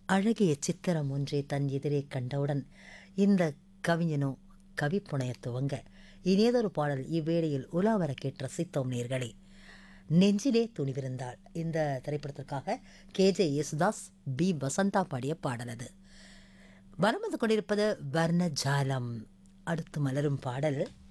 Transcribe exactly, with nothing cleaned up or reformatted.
அழகிய சித்திரம் ஒன்றை தன் எதிரே கண்டவுடன் இந்த கவிஞனோ கவி புனைய துவங்க இனியதொரு பாடல் இவ்வேளையில் உலாவர கேட்டு ரசித்தோம் நேர்களே. நெஞ்சிலே துணிவிருந்தாள் இந்த திரைப்படத்திற்காக K J Yesudas B Vasantha பாடிய பாடல் அது. வரம் வந்து கொண்டிருப்பது வர்ணஜாலம். அடுத்து மலரும் பாடல்